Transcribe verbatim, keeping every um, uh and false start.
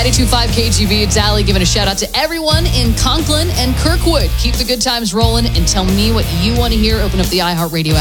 ninety-two point five K G B, it's Allie giving a shout out to everyone in Conklin and Kirkwood. Keep the good times rolling and tell me what you want to hear. Open up the iHeartRadio app.